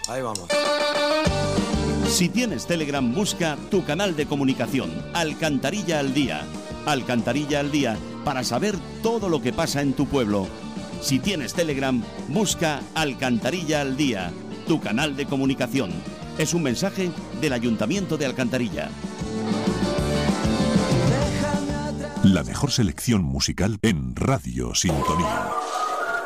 Ahí vamos. Si tienes Telegram, busca tu canal de comunicación, Alcantarilla al Día. Alcantarilla al Día, para saber todo lo que pasa en tu pueblo. Si tienes Telegram, busca Alcantarilla al Día, tu canal de comunicación. Es un mensaje del Ayuntamiento de Alcantarilla. La mejor selección musical en Radio Sintonía.